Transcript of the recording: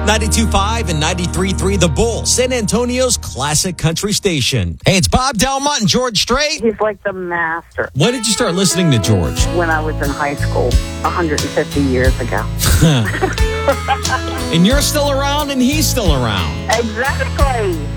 92.5 and 93.3 The Bull, San Antonio's classic country station. Hey, it's Bob Delmont and George Strait. He's like the master. When did you start listening to George? When I was in high school, 150 years ago. And you're still around and he's still around. Exactly.